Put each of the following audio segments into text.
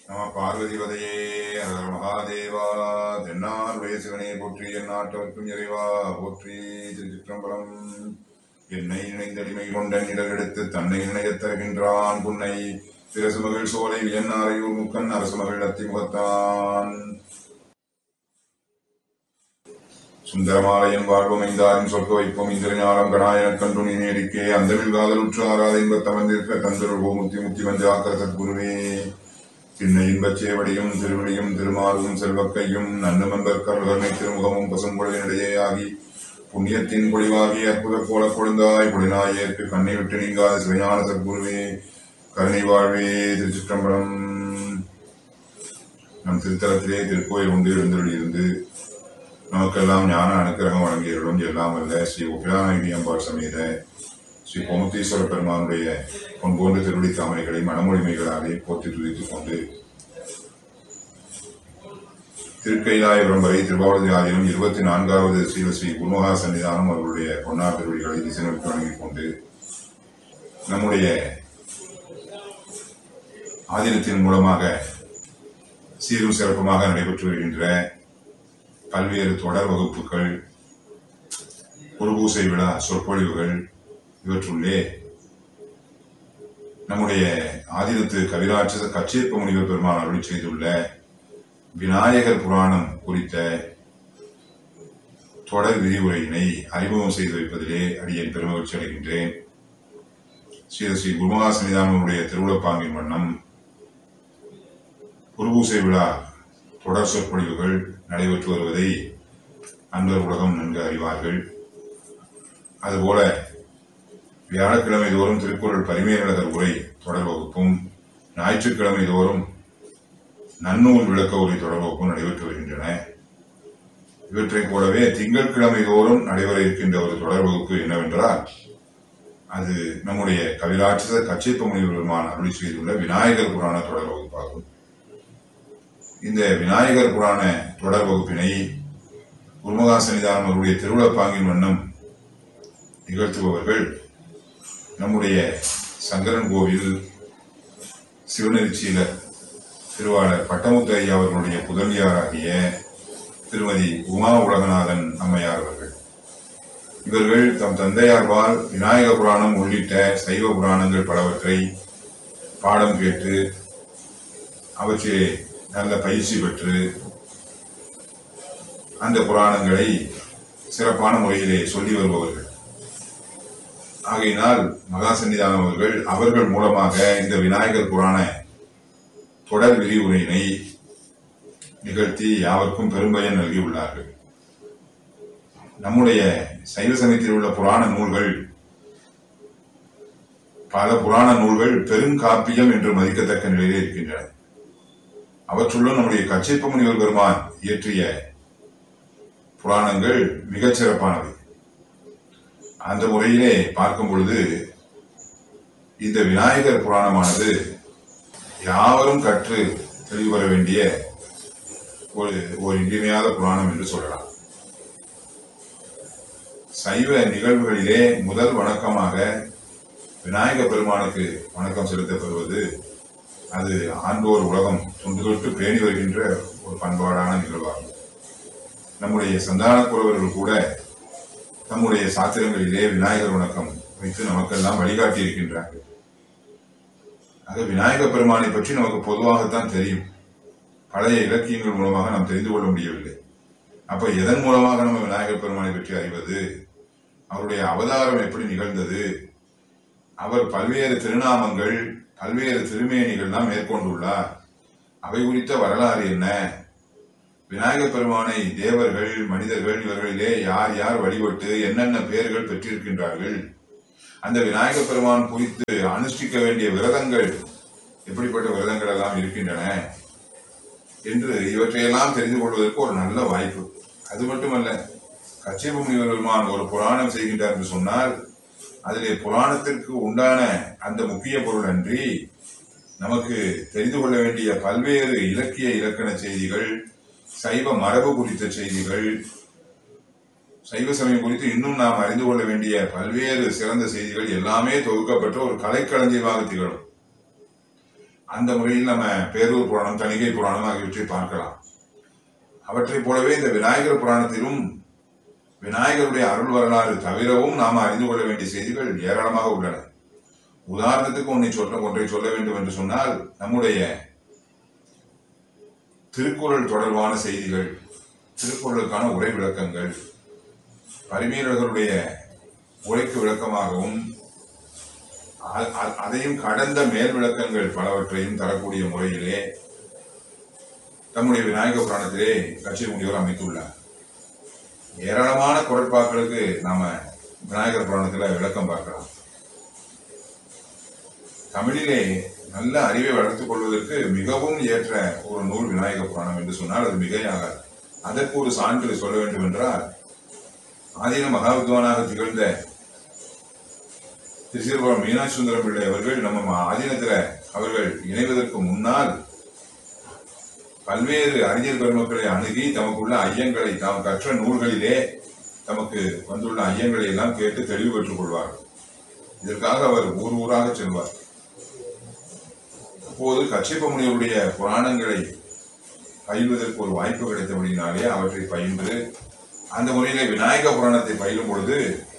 நம பார்வதிபதையே ஹர மகாதேவா. தென்னாருடைய சிவனே போற்றி, எந்நாட்டவர்க்கும் இறைவா போற்றி. திருச்சிற்றம்பலம். என்னை நினைந்தடிமை கொண்ட நிழல் எடுத்து தன்னை நினையத் தருகின்றான் புன்னை திரசுமகள் சோலை வியன்னாரையூர் முக்கன் அரசுமகள் அத்திமுகத்தான். சுந்தரமாலையன் வாழ்வமைந்தாரின் சொற்க வைப்போம் இந்திரஞானம் கணாயனக் கண்டு நீ நேடிக்கே அந்தமில் காதலுற்று ஆராத இன்பத் தமர்ந்திருக்க தந்தருள்வோ முத்தி முத்தி வந்தாக்கிற சத்குருவே. பின்ன இன்பச் சேவடியும் திருவிழியும் திருமாலும் செல்வக்கையும் நன்னுமன்பர் கருகர்மை திருமுகமும் பசும்பொழினிடையே ஆகி புண்ணியத்தின் பொழிவாகி அற்புத கோல கொழுந்தாய் பொழினாய் ஏற்கு கண்ணை விட்டு நீங்காத சிவஞான சத்குருவே கருணை வாழ்வே. திருச்சிற்றம்பலம். நம் திருத்தலத்திலே திருக்கோயில் ஒன்று எழுந்தருளியிருந்து நமக்கெல்லாம் ஞான அனுக்கிரகம் வழங்கியருளும் எல்லாம் அல்ல ஸ்ரீ உபிராநாயகி அம்பாள் சமேத ஸ்ரீ கோமுத்தீஸ்வர பெருமானுடைய பொன்போன்ற திருவடி தாமரைகளை மனமொழிமைகளாலே போற்றி துதித்துக் கொண்டு திருக்கைலாயபுரம் வரை திருவாவூர் ஆதீனம் 24வது ஸ்ரீ குருமகா சன்னிதானம் அவர்களுடைய பொன்னார் திருவடிகளை திசை நோக்கி வழங்கிக் கொண்டு நம்முடைய ஆதீனத்தின் மூலமாக சீரும் சிறப்புமாக நடைபெற்று வருகின்ற பல்வேறு தொடர் வகுப்புகள், குருபூசை விழா சொற்பொழிவுகள் இவற்றுள்ளே நம்முடைய ஆதீனத்து கவிராட்சச கச்சியப்ப முனிவர் பெருமான் அருளி செய்துள்ள விநாயகர் புராணம் குறித்த தொடர் விரிவுரையினை அறிமுகம் செய்து வைப்பதிலே அடியேன் பெருமகிழ்ச்சி அடைகின்றேன். ஸ்ரீ குருமகா சன்னிதானனுடைய திருவுளப்பாங்கின் வண்ணம் குருபூசை விழா தொடர் சொற்பொழிவுகள் நடைபெற்று வருவதை அன்பர் உலகம் நன்கு அறிவார்கள். அதுபோல வியாழக்கிழமை தோறும் திருக்குறள் பரிமேலழகர் உரை தொடர் வகுப்பும், ஞாயிற்றுக்கிழமை தோறும் நன்னூல் விளக்க உரை தொடர் வகுப்பும் நடைபெற்று வருகின்றன. இவற்றைப் போலவே திங்கட்கிழமை தோறும் நடைபெற இருக்கின்ற ஒரு தொடர் வகுப்பு என்னவென்றால் அது நம்முடைய கவிராட்சச கச்சியப்ப முனிவர் பெருமான் அருளி செய்துள்ள விநாயகர் புராண தொடர் வகுப்பாகும். இந்த விநாயகர் புராண தொடர் வகுப்பினை குருமகா சன்னிதானம் அவருடைய திருவிழப்பாங்கின் வண்ணம் நிகழ்த்துபவர்கள் நம்முடைய சங்கரன் கோவில் சிவநெறிச்சீலர் திருவாளர் பட்டமுத்து ஐயா அவர்களுடைய புதல்வியாராகிய திருமதி உமா உலகநாதன் அம்மையார் அவர்கள். இவர்கள் தம் தந்தையார்பால் விநாயக புராணம் உள்ளிட்ட சைவ புராணங்கள் பலவற்றை பாடம் கேட்டு அவற்றை நல்ல பயிற்சி பெற்று அந்த புராணங்களை சிறப்பான முறையிலே சொல்லி வருபவர்கள். ஆகையினால் மகா சன்னிதானம் அவர்கள் மூலமாக இந்த விநாயகர் புராண தொடர் விரிவுரையினை நிகழ்த்தி யாவருக்கும் பெரும்பயன் நல்கியுள்ளார்கள். நம்முடைய சைவ சமயத்தில் உள்ள புராண நூல்கள் பல புராண நூல்கள் பெருங்காப்பியம் என்று மதிக்கத்தக்க நிலையிலே இருக்கின்றன. அவற்றுள்ளும் நம்முடைய கச்சியப்ப முனிவர் பெருமான் இயற்றிய புராணங்கள் மிகச் சிறப்பானவை. அந்த முறையிலே பார்க்கும் பொழுது இந்த விநாயகர் புராணமானது யாவரும் கற்று தெளிவு பெற வேண்டிய ஒரு இன்றியமையாத புராணம் என்று சொல்லலாம். சைவ நிகழ்வுகளிலே முதல் வணக்கமாக விநாயக பெருமானுக்கு வணக்கம் செலுத்தப்படுவது அது ஆண்டோர் உலகம் தொண்டுதொட்டு பேணி வருகின்ற ஒரு பண்பாடான நிகழ்வாகும். நம்முடைய சந்தான குறவர்கள் கூட நம்முடைய சாத்திரங்களிலே விநாயகர் வணக்கம் வைத்து நமக்கெல்லாம் வழிகாட்டி இருக்கின்றார்கள். ஆக விநாயக பெருமானை பற்றி நமக்கு பொதுவாகத்தான் தெரியும். பழைய இலக்கியங்கள் மூலமாக நாம் தெரிந்து கொள்ள முடியவில்லை. அப்ப எதன் மூலமாக நம்ம விநாயகர் பெருமானை பற்றி அறிவது? அவருடைய அவதாரம் எப்படி நிகழ்ந்தது? அவர் பல்வேறு திருநாமங்கள் பல்வேறு திருமேனிகள் மேற்கொண்டுள்ளார். அவை குறித்த வரலாறு என்ன? விநாயக பெருமானை தேவர்கள் மனிதர்கள் இவர்களிலே யார் யார் வழிபட்டு என்னென்ன பெயர்கள் பெற்றிருக்கின்றார்கள்? அந்த விநாயக பெருமான் குறித்து அனுஷ்டிக்க வேண்டிய விரதங்கள் எப்படிப்பட்ட விரதங்கள் எல்லாம் இருக்கின்றன என்று இவற்றையெல்லாம் தெரிந்து கொள்வதற்கு ஒரு நல்ல வாய்ப்பு. அது மட்டுமல்ல, கச்சியப்ப முனிவர் பெருமான் ஒரு புராணம் செய்கின்றார் என்று சொன்னால் அதிலே புராணத்திற்கு உண்டான அந்த முக்கிய பொருள் அன்றி நமக்கு தெரிந்து கொள்ள வேண்டிய பல்வேறு இலக்கிய இலக்கண செய்திகள், சைவ மரபு குறித்த செய்திகள், சைவ சமயம் குறித்து இன்னும் நாம் அறிந்து கொள்ள வேண்டிய பல்வேறு சிறந்த செய்திகள் எல்லாமே தொகுக்கப்பட்ட ஒரு கலைக்களஞ்சியமாக திகழும். அந்த முறையில் நம்ம பேரூர் புராணம், தணிகை புராணம் ஆகியவற்றை பார்க்கலாம். அவற்றைப் போலவே இந்த விநாயகர் புராணத்திலும் விநாயகருடைய அருள் வரலாறு தவிரவும் நாம் அறிந்து கொள்ள வேண்டிய செய்திகள் ஏராளமாக உள்ளன. உதாரணத்துக்கு ஒன்றை சொல்ல வேண்டும் என்று சொன்னால், நம்முடைய திருக்குறள் தொடர்பான செய்திகள், திருக்குறளுக்கான உரை விளக்கங்கள், பரிமேலழகருடைய உரைக்கு விளக்கமாகவும் அதையும் கடந்த மேல் விளக்கங்கள் பலவற்றையும் தரக்கூடிய முறையிலே நம்முடைய விநாயக புராணத்திலே கட்சி முனிவர் அமைத்துள்ளார். ஏராளமான குரட்பாக்களுக்கு நாம விநாயகர் புராணத்துல விளக்கம் பார்க்கலாம். தமிழிலே நல்ல அறிவை வளர்த்துக் கொள்வதற்கு மிகவும் ஏற்ற ஒரு நூல் விநாயக புராணம் என்று சொன்னால் அது மிகையாகாது. அதற்கு ஒரு சான்று சொல்ல வேண்டும் என்றால், ஆதீன மகாவித்வானாக திகழ்ந்த திருச்சிறுபுரம் மீனாட்சி சுந்தரம் பிள்ளை அவர்கள் நம்ம ஆதீனத்துல அவர்கள் இணைவதற்கு முன்னால் பல்வேறு அறிஞர் பெருமக்களை அணுகி தமக்குள்ள ஐயங்களை, தாம் கற்ற நூல்களிலே தமக்கு வந்துள்ள ஐயங்களை எல்லாம் கேட்டு தெளிவு பெற்றுக் கொள்வார். இதற்காக அவர் ஊர் ஊராக செல்வார். அப்போது கச்சிப்ப முனிவருடைய புராணங்களை பயில்வதற்கு ஒரு வாய்ப்பு கிடைத்தபடினாலே அவற்றை பயின்று அந்த முறையிலே விநாயக புராணத்தை பயிலும் பொழுது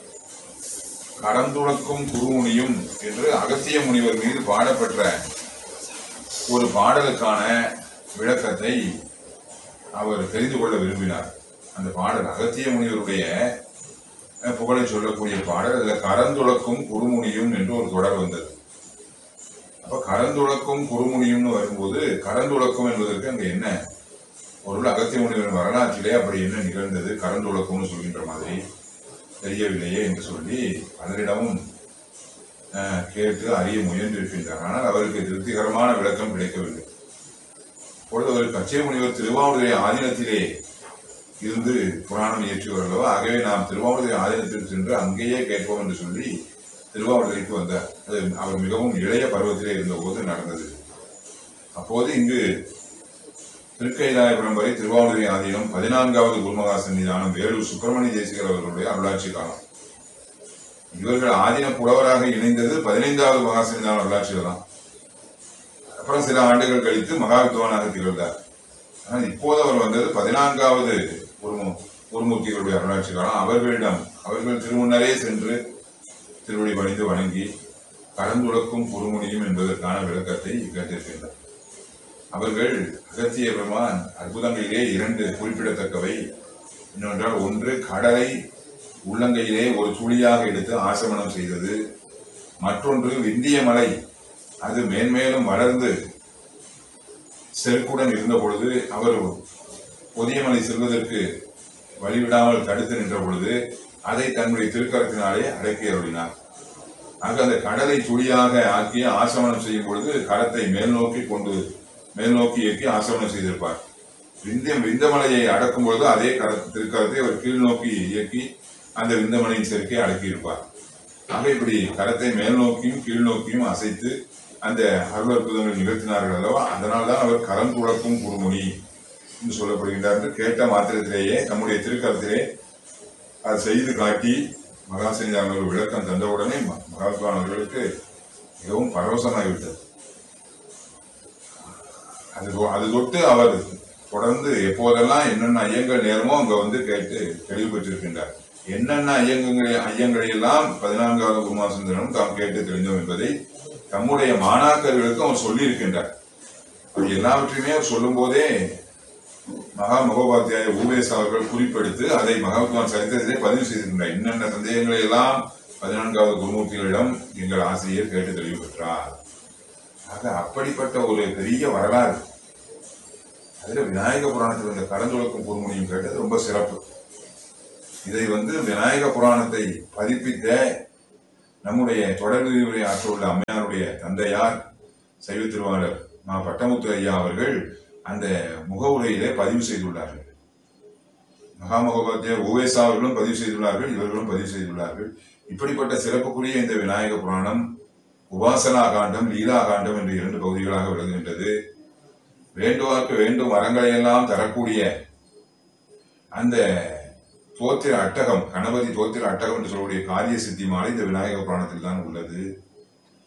கடந்துளக்கும் குருமுனியும் என்று அகத்திய முனிவர் மீது பாடப்பெற்ற ஒரு பாடலுக்கான விளக்கத்தை அவர் தெரிந்து கொள்ள விரும்பினார். அந்த பாடல் அகத்திய முனிவருடைய புகழை சொல்லக்கூடிய பாடல். அதுல கரந்துளக்கும் குருமுனியும் என்று ஒரு தொடர் வந்தது. அப்ப கரந்துளக்கும் குருமுனியும்னு வரும்போது, கரந்துளக்கும் என்பதற்கு அங்க என்ன பொருள்? அகத்திய முனிவரின் வரலாற்றிலே அப்படி என்ன நிகழ்ந்தது, கரந்துளக்கும்னு சொல்கின்ற மாதிரி தெரியவில்லையே என்று சொல்லி அதனிடமும் கேட்டு அறிய முயன்றிருக்கின்றார். ஆனால் அவருக்கு திருப்திகரமான விளக்கம் கிடைக்கவில்லை. பொழுது அவர் கச்சிய முனிவர் திருவாவூரை ஆதீனத்திலே இருந்து புராணம் இயற்றுவர் அல்லவா, ஆகவே நாம் திருவாவூரை ஆதீனத்திற்கு சென்று அங்கேயே கேட்போம் என்று சொல்லி திருவாவூரைக்கு வந்தார். அது அவர் மிகவும் இளைய பருவத்திலே இருந்த போது நடந்தது. அப்போது இங்கு திருக்கைலாயபுரம் வரை திருவாவூரை ஆதீனம் 14வது குருமகா சன்னிதானம் வேலூர் சுப்பிரமணிய தேசிகர் அவர்களுடைய அருளாட்சி காலம். இவர்கள் ஆதீன புலவராக இணைந்தது 15வது மகா சன்னிதான அருளாட்சியில் தான். அப்புறம் சில ஆண்டுகள் கழித்து மகாவித்வானாக திகழ்ந்தார். ஆனால் இப்போது அவர் வந்தது 14வது குருமூர்த்திகளுடைய அருளாட்சி காலம். அவர்கள் திருமுன்னரே சென்று திருவடி பணிந்து வணங்கி கலந்துளக்கும் குருமுனியும் என்பதற்கான விளக்கத்தை கேட்டிருக்கின்றார். அவர்கள் அகத்திய பெருமான் அற்புதங்களிலே 2 குறிப்பிடத்தக்கவை. என்னவென்றால், ஒன்று கடலை உள்ளங்கையிலே ஒரு துளியாக எடுத்து ஆசமனம் செய்தது. மற்றொன்று விந்திய மலை அது மேன்மேலும் வளர்ந்து செருக்குடன் இருந்த பொழுது அவர் பொதியமலை செல்வதற்கு வழிவிடாமல் தடுத்து நின்ற பொழுது அதை தன்னுடைய திருக்கரத்தினாலே அடக்கி அருளினார். ஆக அந்த கடலை துளியாக ஆக்கி ஆசமனம் செய்யும் பொழுது கரத்தை மேல் நோக்கி இயக்கி ஆசமனம் செய்திருப்பார். விந்தமலையை அடக்கும் பொழுது அதே திருக்கரத்தை அவர் கீழ் நோக்கி இயக்கி அந்த விந்தமலையின் செருக்கை அடக்கியிருப்பார். ஆக இப்படி கரத்தை மேல் நோக்கியும் கீழ் நோக்கியும் அசைத்து அந்த அருள் அற்புதங்கள் நிகழ்த்தினார்கள் அல்லவா, அதனால்தான் அவர் கரந்துளக்கும் குருமுனி என்று சொல்லப்படுகின்றார் என்று கேட்ட மாத்திரத்திலேயே நம்முடைய திருக்கரத்திலே அதை செய்து காட்டி மகாசன்னிதானங்கள் விளக்கம் தந்தவுடனே மகாத்மானவர்களுக்கு மிகவும் பரவசமாகிவிட்டது. அது தொட்டு அவர் தொடர்ந்து எப்போதெல்லாம் என்னென்ன ஐயங்கள் நேரமோ அங்க வந்து கேட்டு தெளிவு பெற்றிருக்கின்றார். என்னென்ன ஐயங்களை எல்லாம் 14வது குருமாசந்திரனும் தாம் கேட்டு தெரிந்தோம் என்பதை தம்முடைய மாணாக்கர்களுக்கு அவர் சொல்லி இருக்கின்றார். அது எல்லாவற்றையுமே அவர் சொல்லும் போதே மகா மகோபாத்தியாய ஊவேஸ் அவர்கள் குறிப்பெடுத்து அதை மகாத்மான் சரித்திரத்திலே பதிவு செய்திருக்கின்றார். என்னென்ன சந்தேகங்களை எல்லாம் 14வது குருமூர்த்திகளிடம் எங்கள் ஆசிரியர் கேட்டு தெளிவு பெற்றார். ஆக அப்படிப்பட்ட ஒரு பெரிய வரலாறு. அதுல விநாயக புராணத்தில் இந்த கரந்துளக்கும் குருமுனியும் கேட்டது ரொம்ப சிறப்பு. இதை விநாயக புராணத்தை பதிப்பித்த நம்முடைய தொடர் விரிவுரை ஆற்றுள்ள அம்மையாருடைய தந்தையார் சைவ திருவாளர் பட்டமுத்து ஐயா அவர்கள் அந்த முகவுரையிலே பதிவு செய்துள்ளார்கள். மகாமகோபாத்தியார் ஊவேசா அவர்களும் பதிவு செய்துள்ளார்கள், இவர்களும் பதிவு செய்துள்ளார்கள். இப்படிப்பட்ட சிறப்புக்குரிய இந்த விநாயக புராணம் உபாசனா காண்டம், லீலா காண்டம் என்று 2 பகுதிகளாக விளங்குகின்றது. வேண்டுவார்க்கு வேண்டும் வரங்களை எல்லாம் தரக்கூடிய அந்த தோத்திர அட்டகம், கணபதி தோத்திர அட்டகம் என்று சொல்லக்கூடிய காரிய சித்தி மாலை இந்த விநாயக புராணத்தில் தான் உள்ளது.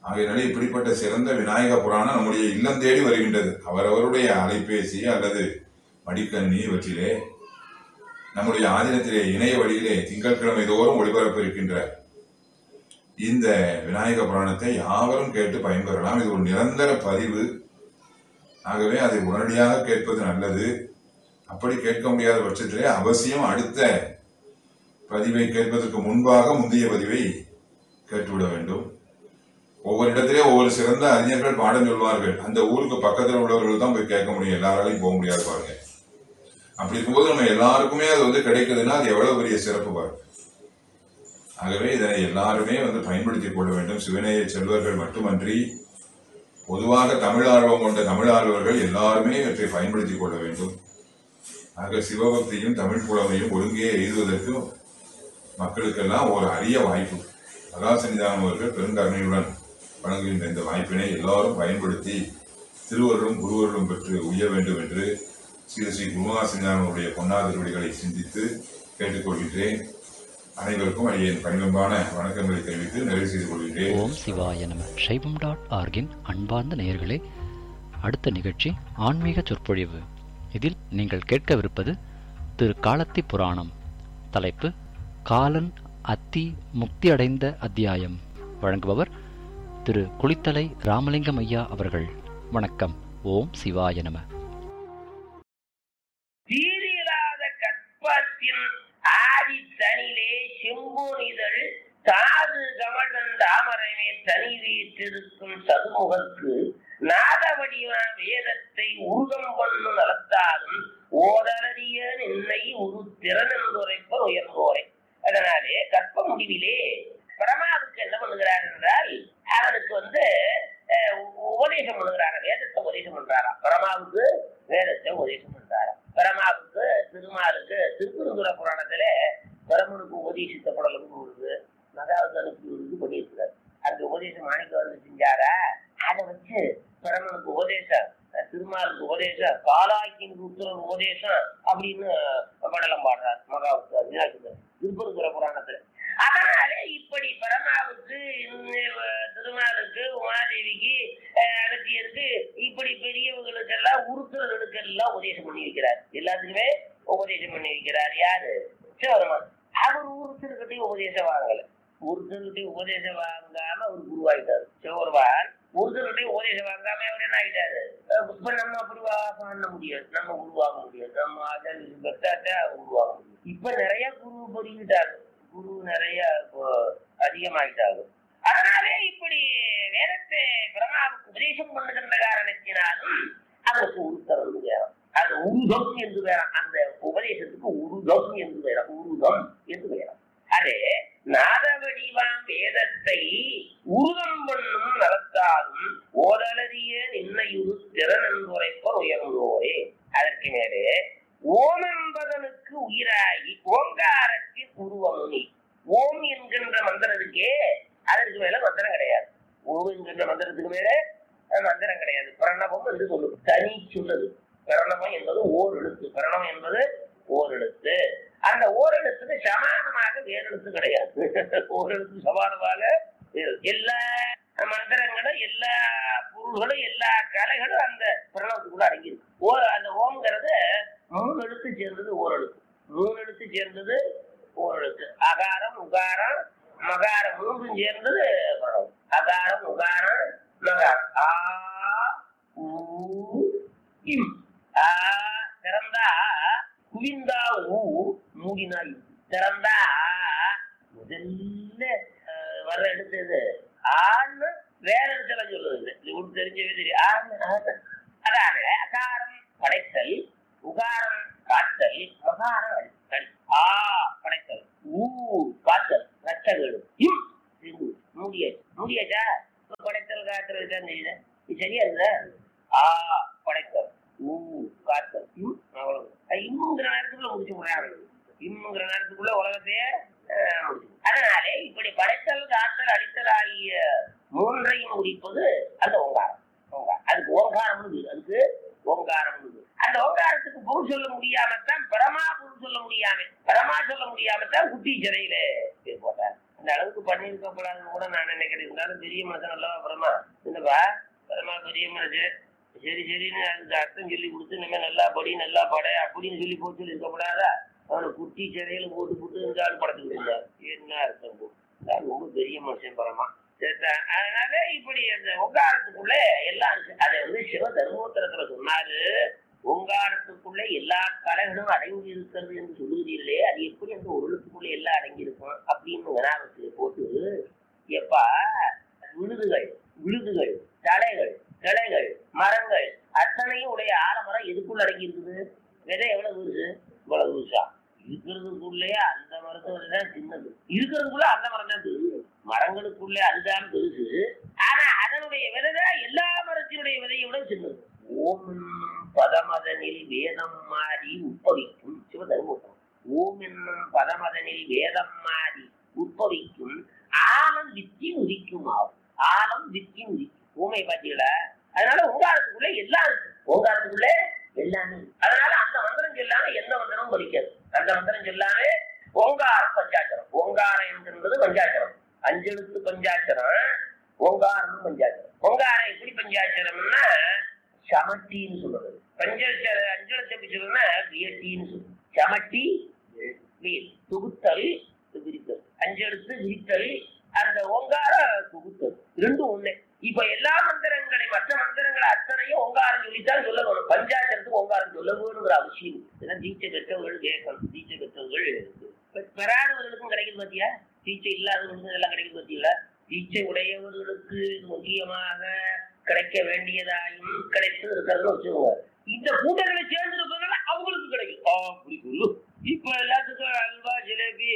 ஆகையினாலே இப்படிப்பட்ட சிறந்த விநாயக புராணம் நம்முடைய இல்லம் தேடி வருகின்றது. அவரவருடைய அலைபேசி அல்லது மடிக்கண்ணி இவற்றிலே நம்முடைய ஆதீனத்திலே இணைய வழியிலே திங்கட்கிழமை தோறும் ஒளிபரப்பு இருக்கின்ற இந்த விநாயக புராணத்தை யாவரும் கேட்டு பயன்பெறலாம். இது ஒரு நிரந்தர பதிவு. ஆகவே அதை உடனடியாக கேட்பது நல்லது. அப்படி கேட்க முடியாத பட்சத்திலே அவசியம் அடுத்த பதிவை கேட்பதற்கு முன்பாக முந்தைய பதிவை கேட்டுவிட வேண்டும். ஒவ்வொரு இடத்திலே ஒவ்வொரு சிறந்த அறிஞர்கள் பாடம் சொல்வார்கள். அந்த ஊருக்கு பக்கத்தில் உள்ளவர்கள் தான் போய் கேட்க முடியும், எல்லாராலையும் போக முடியாது பாருங்க. அப்படி இருக்கும்போது நம்ம எல்லாருக்குமே அது கிடைக்குதுன்னா அது எவ்வளவு பெரிய சிறப்பு பாருங்க. ஆகவே இதனை எல்லாருமே பயன்படுத்திக் கொள்ள வேண்டும். சிவநேய செல்வர்கள் மட்டுமன்றி பொதுவாக தமிழ் ஆர்வம் கொண்ட தமிழ் ஆர்வர்கள் எல்லாருமே இவற்றை பயன்படுத்திக் கொள்ள வேண்டும். ஆக சிவபக்தியும் தமிழ் புலமையும் ஒருங்கே எழுதுவதற்கு மக்களுக்கெல்லாம் ஒரு அரிய வாய்ப்பு. மகாசன்னிதானம் அவர்கள் பெருங்கருணையுடன் வழங்குகின்ற இந்த வாய்ப்பினை எல்லாரும் பயன்படுத்தி திருவருளும் குருவருளும் பெற்று உய்ய வேண்டும் என்று ஸ்ரீ குருமகாசன்னிதானம் அவருடைய பொன்னாதிருவடிகளை சிந்தித்து கேட்டுக்கொள்கின்றேன். அனைவருக்கும் என் பணிவன்பான வணக்கங்களை தெரிவித்து நிறைவு செய்து கொள்கின்றேன். ஓம் சிவாய நம. சைவம்.org-இன் அன்பார்ந்த நேயர்களே, அடுத்த நிகழ்ச்சி ஆன்மீக சொற்பொழிவு. இதில் நீங்கள் கேட்கவிருப்பது திரு காலத்தி புராணம். தலைப்பு காலன் அத்தி முக்தி அடைந்த அத்தியாயம். வழங்குபவர் திரு குளித்தலை ராமலிங்கம் ஐயா அவர்கள். வணக்கம். ஓம் சிவாய நம. சீரில்லாத கற்பத்தின் ஆதி தனிலே செம்பொனிதழ் தாது கமலன் தாமரமே தனி வீற்றிருக்கும் சதுமுகத்து நாதவடிவான் வேதத்தை உருகம் பண்ணு நடத்தாலும் ஓதறிய நின்னை ஒரு திறனென்றுரைப்ப உயர்ந்தோரை. அதனாலே கற்ப முடிவிலே பிரமாவுக்கு என்ன பண்ணுகிறார் என்றால் அவனுக்கு உபதேசம் பண்ணுகிறாரா, வேதத்தை உபதேசம் பண்றாரா. பிரமாவுக்கு வேதத்தை உபதேசம் பண்றாரா. பிரமாவுக்கு திருமாலுக்கு திருக்குறுங்குற புராணத்துல பிரமனுக்கு உபதேசித்த குடலும் கொடுக்குது, மகாவதனுக்கு பண்ணியிருக்கிறார். அந்த உபதேசம் மாணிக்க வந்து செஞ்சாரா, அதை வச்சு பிரமனுக்கு உபதேசம், திருமாலுக்கு உபதேசம், பாலாக்கின் உத்தரவு உபதேசம் அப்படின்னு படலம் பாடுறார் மகாவதர் திருக்குறுங்குற புராணத்துல. அதனாலே இப்படி பிரமாவுக்கு திருமாலுக்கு உமாதேவிக்கு அகத்தியருக்கு இப்படி பெரியவர்களுக்கு எல்லாம் உருத்துறர்களுக்கு எல்லாம் உபதேசம் பண்ணி வைக்கிறார். எல்லாத்துக்குமே உபதேசம் பண்ணி வைக்கிறார். யாரு? சிவபெருமான். அவர் ஒருத்தருக்கிட்டையும் உபதேசம் வாங்கல. ஒருத்தருக்கிட்டையும் உபதேசம் வாங்காம அவர் குருவாயிட்டாரு. சிவபெருமான் ஒருத்தருக்கிட்டையும் உபதேசம் வாங்காம அவர் என்ன ஆயிட்டாரு? இப்ப நம்ம அப்படி பண்ண முடியாது, நம்ம உருவாக முடியாது, நம்ம அதை உருவாக முடியும். இப்ப நிறைய குரு பொறிக்கிட்டாரு, குரு நிறைய அதிகமாயிட்டாங்க. அதனாலே இப்படி வேதத்தை பிரமாவுக்கு உபதேசம் பண்ணுகின்ற காரணத்தினாலும் அதற்கு உருத்தம் வேறாம். அது உருதம் என்று வேறாம். அந்த உபதேசத்துக்கு உருதம் என்று வேறாம். உருதம் என்று வேறாம். அதே நாதவடிவாம் வேதத்தை உருதம் பண்ணும் நடத்தாலும் ஓதலறிய நின்னையுறு திறனென்றுரைப்பர் உயர்ந்தோரே. அதற்கு மேலே ஓம் என்பதனுக்கு உயிராகி ஓங்காரத்தின் உருவமுனி. ஓம் என்கின்ற மந்திரத்துக்கே அதற்கு மேல மந்திரம் கிடையாது. ஓம் என்கின்ற மந்திரத்துக்கு மேல மந்திரம் கிடையாது. பிரணவம் என்று சொல்லுது, தனி சொல்லுது. பிரணவம் என்பது ஓர் எழுத்து. பிரணவம் என்பது ஓர் எழுத்து. அந்த ஓர் எழுத்துக்கு சமானமாக வேறு எழுத்து கிடையாது. ஓர் எழுத்து சமானமாக எல்லா மந்திரங்களும் எல்லா பொருள்களும் எல்லா கலைகளும் அந்த பிரணவத்துக்குள்ள அடங்கியிருக்கு. அந்த ஓம்ங்கிறது 3 எழுத்து சேர்ந்தது ஓர் எழுத்து. 3 எழுத்து சேர்ந்தது ஓர் எழுத்து. அகாரம் உகாரம் மகாரம் 3 சேர்ந்தது பிரணவம். அகாரம் உகாரம் மகாரம். ஆ ஊ இம். ஆ திறந்தா குவிந்தா ஊ மூடினா இம். திறந்தா முதல்ல வர்ற எழுத்து இது. ஆன்னு வேற இடத்துல சொல்லுது. இது தெரிஞ்சவே தெரியும். ஆன்னு அதான அகாரம் படைத்தல், உகாரம் காத்தல், மகாரம் அடித்தல். ஆ படைத்தல், ஊ காத்தல், ரத்தகேடு, இம் மூடியாச்சு. மூடியாச்சா? படைத்தல் காத்தல் தான் தெரியல. இது சரியா இருக்குதா? ஆ படைத்தல், ஊ காத்தல், இம். அவ்வளவு. இம்முங்கிற நேரத்துக்குள்ள முடிச்சு முடியாது. இம்முங்கிற நேரத்துக்குள்ள உலகத்தையே முடிச்சு. அதனாலே இப்படி படைத்தல் காத்தல் அடித்தல் ஆகிய 3ஐயும் முடிப்பது அந்த ஓங்காரம். அதுக்கு ஓங்காரம், அதுக்கு ஓங்காரம். அந்த ஓங்காரத்துக்கு பொருள் சொல்ல முடியாமத்தான் பிரமா பொருள் சொல்ல முடியாம, பிரமா சொல்ல முடியாமத்தான் குட்டி சிறையில போட்டார். அந்த இந்த அளவுக்கு பண்ணியிருக்கப்படாதுன்னு கூட நான் நினைக்கிறேன். இருந்தாலும் பெரிய மனுஷன் அல்லவா பிரமா, இல்லப்பா பிரமா பெரிய மனுஷன். சரி சரின்னு அதுக்கு அர்த்தம் சொல்லி கொடுத்து இனிமேல் நல்லா படி நல்லா பட அப்படின்னு சொல்லி போட்டு சொல்லி இருக்கப்படாதா? அவனை குட்டி சிறையில போட்டு போட்டு இருந்தாலும் படத்துக்கு இருந்தார். என்ன அர்த்தம் போ, ரொம்ப பெரிய மனுஷன் பரமா. அதனால இப்படி அந்த ஓங்காரத்துக்குள்ள எல்லாம் இருக்கு. அதை வந்து சிவ தர்மோத்தரத்துல சொன்னாரு, ஓங்காரத்துக்குள்ள எல்லா கலைகளும் அடங்கி இருக்கிறது என்று சொல்லுகிறீர்களே, அது எப்படி அந்த ஒரு எழுத்துக்குள்ள எல்லாம் அடங்கி இருக்கும் அப்படின்னு வினாவத்துல போட்டு, எப்பா விழுதுகள் விழுதுகள் தலைகள் கிளைகள் மரங்கள் அத்தனையும் உடைய ஆலமரம் எதுக்குள்ள அடங்கி இருக்குது? விதை எவ்வளவு இருக்கு? இவ்வளவு விசா இருக்கிறதுக்குள்ளேயே அந்த மரத்தோட தான் சின்னது, இருக்கிறதுக்குள்ள அந்த மரம் தான் பெருசு, மரங்களுக்குள்ளே அதுதான் பெருசு. ஆனா அதனுடைய விதை தான் எல்லா மரத்தினுடைய விதையை விட சின்னது. ஓம் பதமதனில் வேதம் மாறி உட்பவிக்கும் சிவதர்மபுரம். ஓம் என்னும் பதமதனில் வேதம் மாறி உட்பவிக்கும் ஆலம் வித்தி உதிக்கும் ஆகும். ஆலம் வித்தி உதிக்கும் ஊமை பார்த்தீங்களா? அதனால ஓங்காரத்துக்குள்ள எல்லாம் இருக்கு. ஓங்காரத்துக்குள்ள எல்லாமே. அதனால அந்த மந்திரம் சொல்லாம எந்த மந்திரமும் பலிக்காது. அந்த மந்திரம் சொல்லாமே ஓங்காரம் பஞ்சாட்சரம். ஓங்காரம் என்பது பஞ்சாட்சரம், அஞ்செழுத்து பஞ்சாட்சரம். ஓங்காரம் பஞ்சாட்சரம். ஓங்காரம் எப்படி பஞ்சாட்சரம்னா சமட்டின்னு சொல்றது. பஞ்சாட்சர அஞ்செழுத்து எப்படி சொல்றதுன்னா வியட்டின்னு சொல்றது. சமட்டி தொகுத்தல் விரித்தல், அஞ்செழுத்து விரித்தல், அந்த ஓங்கார தொகுத்தல் ரெண்டும் ஒண்ணு. இப்ப எல்லா மந்திரங்களையும் மற்ற மந்திரங்களை அத்தனையும் ஓங்காரம் சொல்லித்தான் சொல்ல வேணும். பஞ்சாட்சரத்துக்கு ஓங்காரம் சொல்ல வேணுங்கிற அவசியம். இதெல்லாம் தீட்சை பெற்றவர்கள் கேட்கணும். தீட்சை பெற்றவர்கள் பெறாதவர்களுக்கும் கிடைக்குது பாத்தியா? தீட்சை இல்லாதவர்களுக்கும் எல்லாம் கிடைக்குது பாத்தீங்களா? தீட்சை உடையவர்களுக்கு முக்கியமாக கிடைக்க வேண்டியதாயும் கிடைத்து இருக்கிறது வச்சுக்கோங்க. இந்த கூட்டங்களை சேர்ந்து இருப்பதுனால அவங்களுக்கு கிடைக்கும். அப்படி சொல்லு. இப்ப எல்லாத்துக்கும் அல்வா ஜிலேபி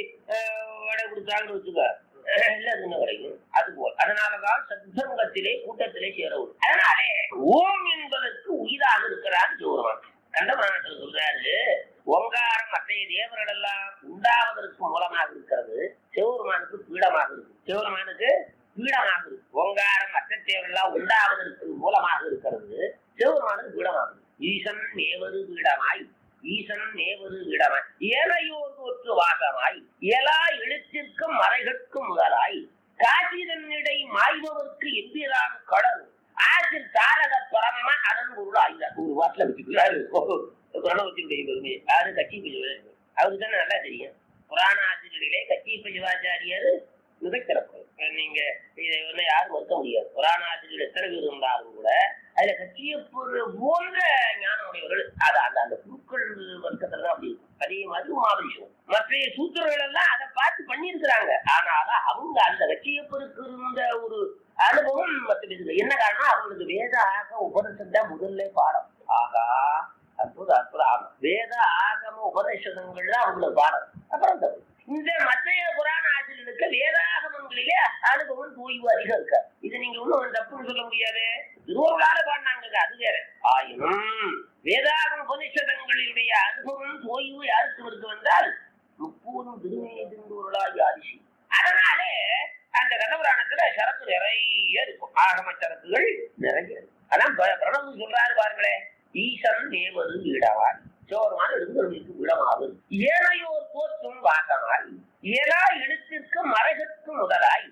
வடை கொடுத்தாங்கன்னு வச்சுக்க, எல்லாத்துக்கும் கிடைக்கும். அதுபோல் அதனாலதான் சத்சங்கத்திலே கூட்டத்திலே சேரவும். அதனாலே ஓம் என்பதற்கு உயிராக இருக்கிறார் சிவபெருமான். கண்டபுராணத்தில் சொல்றாரு, ஓங்காரம் மற்ற தேவர்கள் எல்லாம் உண்டாவதற்கு மூலமாக இருக்கிறது, சிவபெருமானுக்கு பீடமாக இருக்கு. சிவபெருமானுக்கு பீடமாக இருக்கு. ஓங்காரம் மற்ற தேவர்கள் எல்லாம் உண்டாவதற்கு மூலமாக இருக்கிறது, சிவபெருமானுக்கு பீடமாக இருக்கு. ஈசன் நேவது பீடமாய், ஈசன் நேவது பீடமாய், ஏனையோர் தோற்று வாசமாய், ஏலா எழுத்திற்கும் மறைகட்கும் முதலாய், காசிதன்னிடை மாய்பவர்க்கு எம்பிரான் கடல், ஆற்றில் தாரக பரமமா அதன் பொருள் ஆய்ந்தார். ஒரு வாட்டில வச்சுக்கிறாரு பிரணவத்தினுடைய பெருமை. யாரு? கச்சிப்ப சிவாச்சாரியர். அவருக்கு தானே நல்லா தெரியும். புராண ஆசிரியர்களே கச்சிப்ப சிவாச்சாரியர் மிகச்சிறப்பு. நீங்க இதை வந்து யாரும் மறுக்க முடியாது. புராண ஆசிரியர்கள் எத்தனை பேர் இருந்தாலும் கூட அதுல கச்சியப்பூர் போன்ற ஞானம் உடையவர்கள் அது அந்த அந்த குருக்கள் வர்க்கத்துல தான் அப்படி இருக்கும். அதே மாதிரி உமாபரிஷம் மற்ற சூத்திரர்கள் எல்லாம் அதை பார்த்து பண்ணியிருக்கிறாங்க. ஆனாலும் அவங்க அந்த கச்சியப்பருக்கு இருந்த ஒரு அனுபவம் மற்ற பேருக்கு என்ன காரணம்? அவங்களுக்கு வேத ஆக உபதேசம் தான் முதல்ல பாடம். ஆகா அற்புதம் அற்புதம். ஆகும் வேத ஆகம உபதேசங்கள்ல அவங்களுக்கு பாடம். அப்புறம் இந்த மற்ற புராண ஆசிரியர்களுக்கு வேதாகமங்களிலே அனுபவம் தூய்வு அதிகம் இருக்க. இது நீங்க ஒன்னும் தப்புன்னு சொல்ல முடியாது. திருவருளால பாடினாங்க, அது வேற. ஆயினும் வேதாகம உபநிஷதங்களினுடைய அனுபவம் தோய்வு யாருக்கு இருக்கு வந்தால் முப்பூரும் திருமையை திருவருளாகி ஆதிசி. அதனாலே அந்த கதபுராணத்துல சரத்து நிறைய இருக்கும். ஆகம சரத்துகள் நிறைய இருக்கும். அதான் பிரணவம் சொல்றாரு பாருங்களேன், ஈசன் நேவது வீடவாய், சோர்மான எழுந்தவர்களுக்கு விடமாகும், ஏனையோர் தோற்றும் வாசமாய், ஏலா எழுத்திற்கு மறைகற்கு முதலாய்,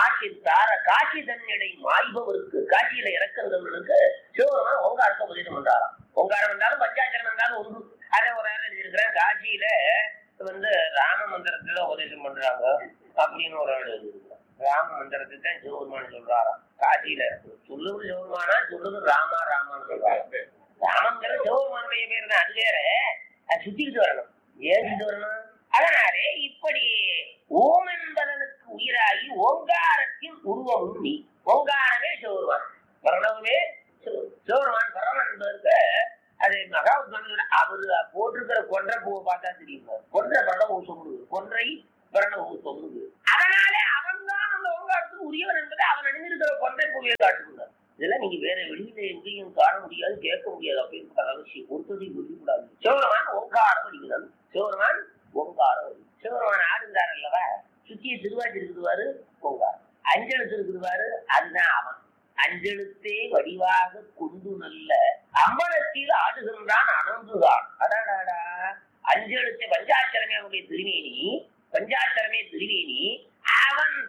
காட்சி தன்னிடை மாய்பவருக்கு, காட்சியில இறக்கிறவர்களுக்கு சிவபெருமான் ஓங்காரத்தை உபதேசம் பண்றாராம். ஓங்காரம் என்றாலும் பஞ்சாட்சரம் என்றாலும் ஒன்று. அதை ஒரு ஆள் எழுதியிருக்கிறேன், காட்சியில வந்து ராம மந்திரத்துல உபதேசம் பண்றாங்க அப்படின்னு ஒரு ஆள் எழுதியிருக்கிறான். ராம மந்திரத்தை தான் சிவபெருமான் சொல்றாராம். காட்சியில சொல்லுவது சிவபெருமானா, சொல்லுவது ராமா ராமான்னு சொல்றாங்க. ராமங்கிற சிவபெருமானுடைய பேர் தான். அது வேற, அது சுத்திக்கிட்டு வரணும், ஏறிட்டு வரணும். அதனாலே இப்படி ஓம் என்பதனுக்கு உயிராகி ஓங்காரத்தின் உருவமும் நீ. ஓங்காரமே சிவபெருமான், பிரணவமே சிவபெருமான். பிரணவன் என்பதற்கு அது மகாத்மா அவரு போட்டிருக்கிற கொன்றை பூவை பார்த்தா தெரியும். கொன்றை பிரணவ சொல்லுது, கொன்றை பிரணவ சொல்லுது. அதனாலே அவன் தான் அந்த ஓங்காரத்துக்கு உரியவன் என்பதை அவன் அணிந்திருக்கிற கொன்றை பூவையை காட்டுகிறார். இதெல்லாம் நீங்க வேற வெளியில எங்கேயும் காண முடியாது, கேட்க முடியாது. அப்படின்ற அவசியம் ஒருத்தரையும் சொல்லிக்கூடாது. சிவபெருமான் ஓங்காரம் அடிக்கிறான். சிவபெருமான் ஓங்காரம். சிவபெருமான் ஆடுங்கார் அல்லவா, சுத்திய திருவாச்சி இருக்குதுவாரு ஓங்காரம், அஞ்செழுத்து இருக்குதுவாரு அதுதான் அவன். அஞ்செழுத்தே வடிவாக கொண்டு நல்ல அம்பலத்தில் ஆடுகின்றான் அனந்துதான். அடாடாடா, அஞ்செழுத்தை பஞ்சாட்சரமே அவனுடைய திருமேனி, பஞ்சாட்சரமே திருமேனி. அவன்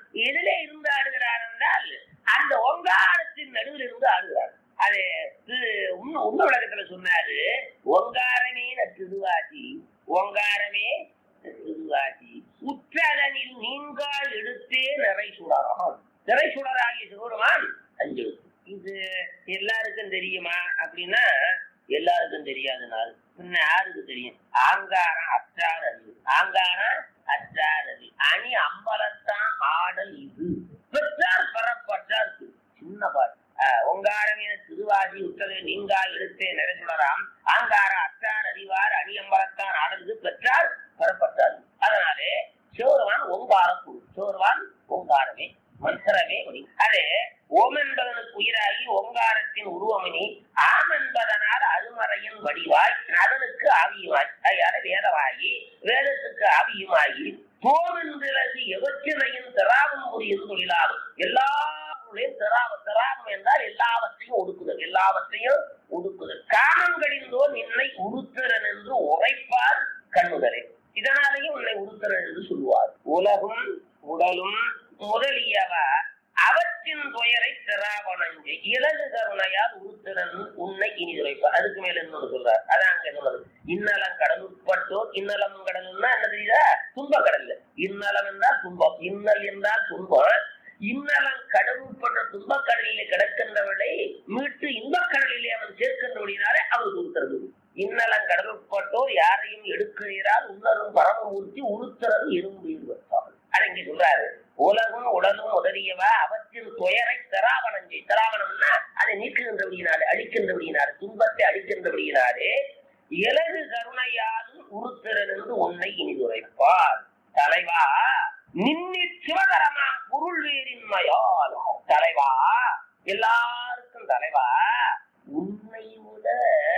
உண்மை விளக்கத்துல சொன்னாரு, ஒங்காரமே திருவாசி, ஒங்காரமே திருவாசி, உற்றதனில் நீங்கால் எடுத்தே நிறை சுடரான். நிறை சுடராகிய சிவபெருமான் 5 எழுத்து. இது எல்லாருக்கும் தெரியுமா அப்படின்னா எல்லாருக்கும் தெரியாதுனால பின்ன யாருக்கு தெரியும்? ஆங்காரம் அற்றார் அறிவு, ஆங்காரம் அற்றார் அறிவு, அணி அம்பலத்தான் ஆடல் இது பெற்றார் பரப்பற்றார். சின்ன பாட்டு. ஒங்காரம் என திருவாசி உற்றதை நீங்கா எடுத்தே நிறைசுடராம், ஆங்கார அற்றார் அறிவார் அணி அம்பலத்தான் ஆடல் பெற்றார் பரப்பற்றார். அதனாலே சிவருவான் ஓங்கார குரு, சிவருவான் ஓங்காரமே மந்திரமே ஒளி. அதே ஓம் என்பதனுக்கு உயிராகி ஓங்காரத்தின் உருவமினி, ஆம் என்பதனால் அருமறையின் வடிவாய் அதனுக்கு ஆவியுமாய், அதனால வேதவாகி வேதத்துக்கு ஆவியுமாகி, தோமென்றது எவற்றினையும் திராவும் புரியும் தொழிலாகும். எல்லாருடையும் திராவம் என்றால் எல்லாவற்றையும் ஒடுக்குதல், எல்லாவற்றையும் ஒடுக்குதல். காமங்களிந்தோர் நின்னை உடுத்திறன் என்று உரைப்பார் கண்ணுதலே. இதனாலேயும் உன்னை உடுத்திறன் என்று சொல்லுவார். உலகும் உடலும் முதலியவ அவற்றின் துயரை திராவணஞ்சு இலகு கருணையால் உருத்திறன் உன்னை இனி உரைப்பார். அதுக்கு மேல இன்னொன்று சொல்றார். அதான் அங்க சொன்னது. இன்னலம் கடலுட்பட்டோர், இன்னலம் கடல்னா என்ன தெரியுதா? துன்ப கடல்ல. இன்னலம் என்றால் துன்பம், இன்னல் என்றால் துன்பம். இன்னலம் கடலுட்பட்ட துன்ப கடலிலே கிடக்கின்றவளை மீட்டு இன்பக் கடலிலே அவன் சேர்க்கின்றபடினாலே அவருக்கு உருத்துறது. இன்னலம் கடலுட்பட்டோர் யாரையும் எடுக்கிறார் உன்னரும் பரமமூர்த்தி உருத்துறது எறும்பு இருவத்தாள். அதை இங்க சொல்றாரு. உலகும் உடலும் உதறியவ அவற்றின் துயரை திராவணஞ்சை, திராவணம்னா அதை நீக்குகின்றபடியினாலே, அழிக்கின்றபடியினாலே, துன்பத்தை அழிக்கின்றபடியினாலே இலகு கருணையாலும் உருத்திறன் என்று உன்னை இனிதுரைப்பார். தலைவா நின்னி சிவகரமா பொருள் வேறின்மையால், தலைவா எல்லாருக்கும் தலைவா, உன்னை விட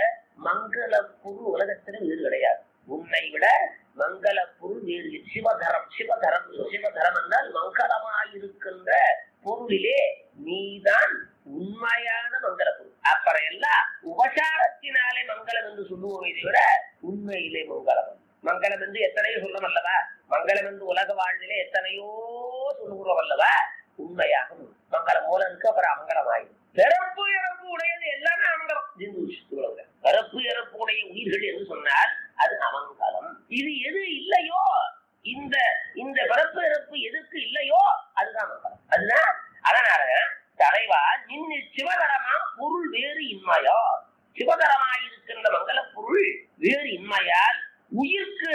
மங்கள பொருள் உலகத்தில வேறு கிடையாது. உன்னை விட மங்கள பொருள் வேறு. சிவதரம், சிவதரம், சிவதரம் என்றால் மங்களமாயிருக்கின்ற பொருளிலே நீதான் உண்மையான மங்கள பொருள். அப்புறம் எல்லாம் உபசாரத்தினாலே மங்களம் என்று சொல்லுவோமே விட உண்மையிலே மங்களம். மங்களம் என்று எத்தனையோ சொல்லும் அல்லவா? மங்களம் என்று உலக வாழ்விலே எத்தனையோ சொல்லுகிறோம் அல்லவா? உண்மையாக மங்களம் மூலம் இருக்கு, அப்புறம் அமங்கலமாயிடும். பிறப்பு இறப்பு உடையது எல்லாமே அமங்கலம். பிறப்பு இறப்பு உடைய உயிர்கள் என்று சொன்னால் அது அமங்கலம். இது எது இல்லையோ, இந்த இந்த பிறப்பு இறப்பு எதுக்கு இல்லையோ அதுதான் மங்களம். அதுதான். அதனால தலைவா நின்று சிவகரமா பொருள் வேறு இன்மையா, சிவகரமாயிருக்கின்ற மங்கள பொருள் வேறு இன்மையால் உயிர்க்கு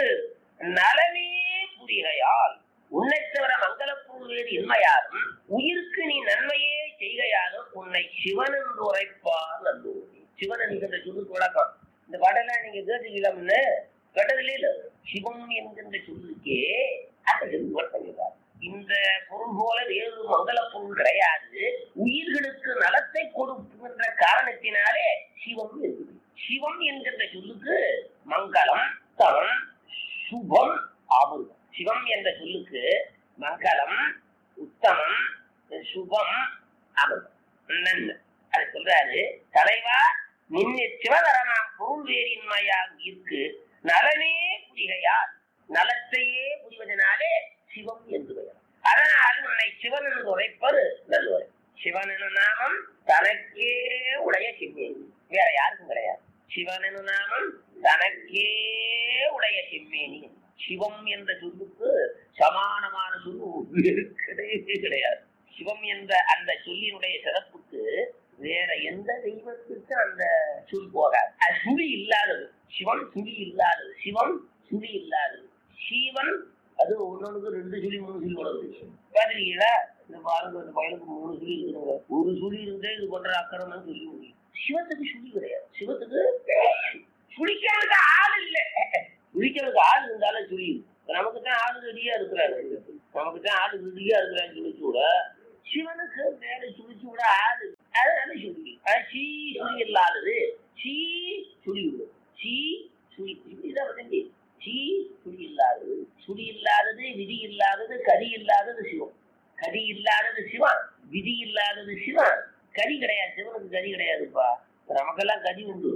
நலமே புரிகையால், உன்னை தவிர மங்கள பொருள் வேறு இன்மையாலும் உயிருக்கு நீ நன்மையே செய்கையாலும் உன்னை சிவன் என்று உரைப்பார் நல்லூர். சிவன் என்கின்ற சொல்லுக்கு விளக்கம். இந்த பாடெல்லாம் நீங்க கேட்டீங்களாம்னு கேட்டதில்லை இல்ல. சிவம் என்கின்ற சொல்லுக்கே அந்த சொல்லுவார். இந்த பொருள் போல வேறு மங்கள பொருள் கிடையாது. உயிர்களுக்கு நலத்தை கொடுக்கின்ற காரணத்தினாலே சிவம் இருக்குது. சிவம் என்கின்ற சொல்லுக்கு மங்களம், தவம், சுபம், ஆபுதம். சிவம் என்ற சொல்லுக்கு மங்களம், உத்தமம், சுபம், அபுதம், நன்மை. அது சொல்றாரு. தலைவா நின்று சிவகரமாம் பொருள் வேறின்மையாக இருக்கு நலனே புரிகையால், நலத்தையே புரிவதனாலே சிவம் என்று பெயர். அதனால் உன்னை சிவன் என்று உரைப்பது நல்லுரை. சிவன் எனும் நாமம் தனக்கே உடைய செம்மேனி, வேற யாருக்கும் கிடையாது. சிவன் எனும் நாமம் தனக்கே உடைய செம்மேனி. சிவம் என்ற சொல்லுக்கு சமானமான சொல்லு கிடையவே கிடையாது. சிவம் என்ற அந்த சொல்லினுடைய சிறப்புக்கு வேற எந்த தெய்வத்துக்கு அந்த சொல் போகாது. அது சுழி இல்லாதது. சிவன் சுழி இல்லாதது. சிவம் சுழி இல்லாதது. சிவன் அது ஒன்னொன்னுக்கு 2 சுழி 3 சுழி வளர்ந்து பாத்திருக்கீங்களா? இந்த பாருங்க, இந்த பயனுக்கு 3 சுழி இருக்குங்க. ஒரு சுழி இருந்தே இது பண்ற அக்கறம்னு சொல்லி முடியும். சிவத்துக்கு சுழி கிடையாது. சிவத்துக்கு சுழிக்கிறதுக்கு ஆள் இல்லை. சுழிக்கிறதுக்கு ஆள் இருந்தாலும் சுழி. நமக்கு தான் ஆளு ரெடியா இருக்கிறாரு, நமக்கு தான் ஆளு ரெடியா இருக்கிறான்னு சொல்லி கூட சிவனுக்கு வேற சுழிச்சு விட ஆளு. அதனால சுழி. சி சுழி இல்லாதது. சி சுழி விடும். சி சுழி இப்படிதான் சி சுழி இல்லாதது. சுழி இல்லாதது, விதி இல்லாதது, கதி இல்லாதது சிவம். கதி இல்லாதது சிவன், விதி இல்லாதது சிவன். கதி கிடையாது. சிவனுக்கு கதி கிடையாதுப்பா. நமக்கெல்லாம் கதி உண்டு,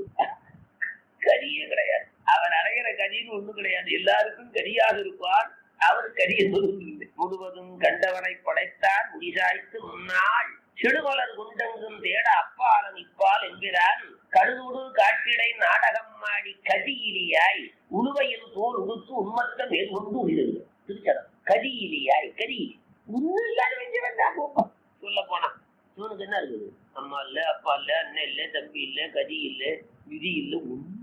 கதியே கிடையாது. அவன் அடைகிற கதின்னு ஒண்ணும் கிடையாது. எல்லாருக்கும் கதியாக இருப்பான். அவர் கதி என்பதும் இல்லை. முழுவதும் கண்டவனை படைத்தார் முடிசாய்த்து முன்னாள் செடுமலர் குண்டங்கும் தேட அப்பாலன் இப்பால் என்கிறான் கடுகுடு காட்டிடை நாடகம் மாடி கதியிலியாய் உழுவையில் தோல் உடுத்து உண்மத்த மேல் கொண்டு உயிரில் திருச்சடம். கதியிலியாய் கதி ஒன்னும் இல்லாத சொல்ல போனா இவனுக்கு என்ன இருக்குது? அம்மா இல்ல, அப்பா இல்ல, அண்ணன் இல்ல, தம்பி இல்ல, கதி இல்ல, விதி இல்ல,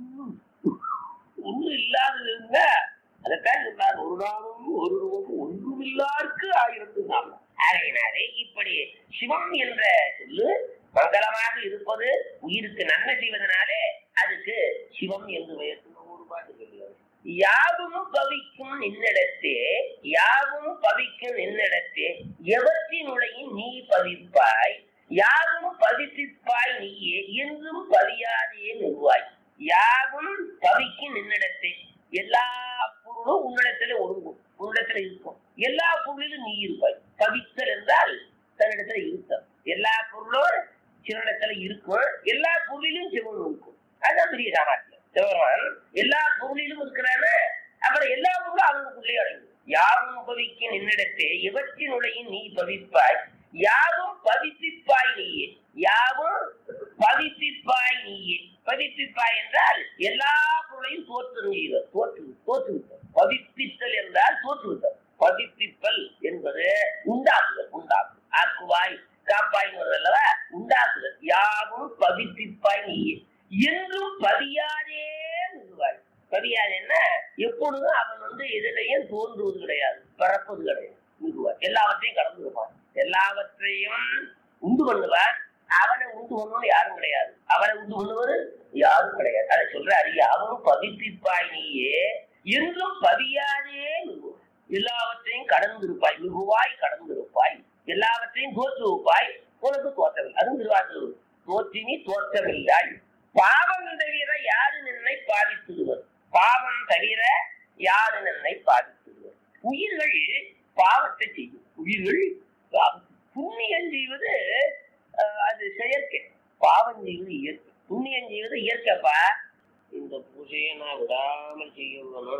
ஒன்னும் இல்லாததுங்க. அதைத்தான் சொன்னார், ஒரு நாளும் ஒரு ரூபம் ஒன்றுமில்லாருக்கு ஆயிரம். ஆகையினாலே இப்படி சிவம் என்ற சொல்லு மங்களமாக இருப்பது, உயிருக்கு நன்மை செய்வதனாலே அதுக்கு சிவம் என்று பெயர். ஒரு பாட்டு சொல்லுவார், யாவும் பவிக்கும் நின்னிடத்தே, யாவும் பவிக்கும் நின்னிடத்தே, எவற்றினுடையும் நீ பவிப்பாய், யாவும் பதிப்பிப்பாய் நீயே, என்றும் பதியாதே நிறுவாய். யாவும் பவிக்கும் நின்னிடத்தே, எல்லா பொருளும் உன்னிடத்துல ஒடுங்கும், உன்னிடத்துல இருக்கும். எல்லா பொருளிலும் நீ இருப்பாய். பவித்தல் என்றால் தன்னிடத்துல இருக்க. எல்லா பொருளும் சிவனிடத்துல இருக்கும், எல்லா பொருளிலும் சிவன் இருக்கும். அதுதான் பெரிய சாமர்த்தியம். சிவபெருமான் எல்லா பொருளிலும் இருக்கிறான, அப்புறம் எல்லா பொருளும் அவனுக்குள்ளே அடங்கும். யாவும் பவிக்கும் நின்னிடத்தே, எவற்றினுடையும் நீ பவிப்பாய், யாவும் பதிப்பிப்பாய் நீயே, யாவும் பதிப்பிப்பாய் நீயே. பதிப்பிப்பாய் என்றால் எல்லா பொருளையும் தோற்றுவித்தல். பதிப்பித்தல் என்றால் தோற்றுவித்தல். பதிப்பிப்பல் என்பது உண்டாக்குதல். ஆக்குவாய் காப்பாய் அல்லவா, உண்டாக்குதல். யாவும் பதிப்பிப்பாய் நீயே, என்றும் பதியாதே நிறுவாய். பதியாதேன்னா எப்பொழுதும் அவன் எதிரையும் தோன்றுவது கிடையாது, பறப்பது கிடையாது. நிறுவாய் எல்லாவற்றையும் கடந்து இருப்பான், எல்லாவற்றையும் உண்டு பண்ணுவான். அவனை உண்டு பண்ணுவது யாரும் கிடையாது, அவனை உண்டு பண்ணுவது யாரும் கிடையாது. அதை சொல்றாரு, யாவும் பதிப்பிப்பாய் நீயே, என்றும் பதியாதே நிறுவாய். எல்லாவற்றையும் கடந்திருப்பாய், மிகுவாய் கடந்திருப்பாய். எல்லாவற்றையும் தோற்றுவிப்பாய், உனக்கு தோற்றவில்லை. அதுவும் திருவாசூர், தோற்றினி தோற்றமில்லாய். பாவம் தவிர யாரு நின்னை பாதித்துடுவர், பாவம் தவிர யாரு நின்னை பாதித்துடுவர். உயிர்கள் பாவத்தை செய்யும், உயிர்கள் புண்ணியம் செய்வது அது செயற்கை, பாவம் செய்வது இயற்கை. புண்ணியம் செய்வது இயற்கைப்பா. இந்த பூஜையை நான் விடாமல் செய்யணும்,